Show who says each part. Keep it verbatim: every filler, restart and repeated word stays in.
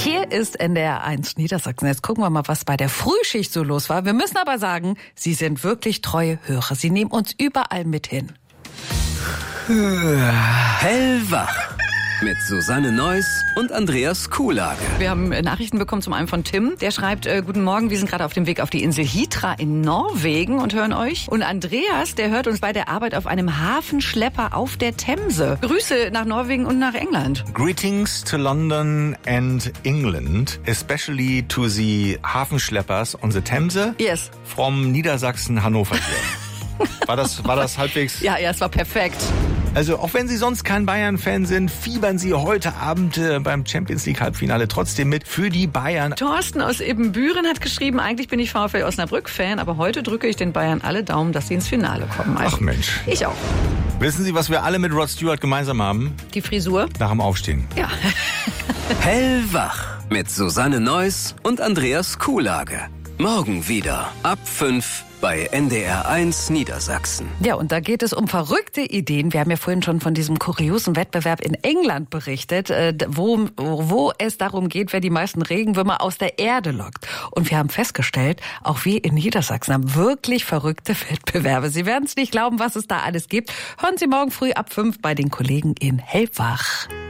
Speaker 1: Hier ist N D R eins Niedersachsen. Jetzt gucken wir mal, was bei der Frühschicht so los war. Wir müssen aber sagen, Sie sind wirklich treue Hörer. Sie nehmen uns überall mit hin.
Speaker 2: Hellwach mit Susanne Neuss und Andreas Kuhlage.
Speaker 1: Wir haben Nachrichten bekommen, zum einen von Tim. Der schreibt, äh, guten Morgen, wir sind gerade auf dem Weg auf die Insel Hitra in Norwegen und hören euch. Und Andreas, der hört uns bei der Arbeit auf einem Hafenschlepper auf der Themse. Grüße nach Norwegen und nach England.
Speaker 3: Greetings to London and England, especially to the Hafenschleppers on the Themse.
Speaker 1: Yes.
Speaker 3: From Niedersachsen, Hannover hier. War das, war das halbwegs?
Speaker 1: Ja, ja, es war perfekt.
Speaker 3: Also auch wenn Sie sonst kein Bayern-Fan sind, fiebern Sie heute Abend äh, beim Champions League Halbfinale trotzdem mit für die Bayern.
Speaker 1: Thorsten aus Ibbenbüren hat geschrieben, eigentlich bin ich VfL Osnabrück-Fan, aber heute drücke ich den Bayern alle Daumen, dass sie ins Finale kommen. Also,
Speaker 3: ach Mensch.
Speaker 1: Ich auch.
Speaker 3: Wissen Sie, was wir alle mit Rod Stewart gemeinsam haben?
Speaker 1: Die Frisur?
Speaker 3: Nach dem Aufstehen.
Speaker 1: Ja.
Speaker 2: Hellwach mit Susanne Neuss und Andreas Kuhlage. Morgen wieder ab fünf bei N D R eins Niedersachsen.
Speaker 1: Ja, und da geht es um verrückte Ideen. Wir haben ja vorhin schon von diesem kuriosen Wettbewerb in England berichtet, wo, wo es darum geht, wer die meisten Regenwürmer aus der Erde lockt. Und wir haben festgestellt, auch wir in Niedersachsen haben wirklich verrückte Wettbewerbe. Sie werden es nicht glauben, was es da alles gibt. Hören Sie morgen früh ab fünf bei den Kollegen in Hellwach.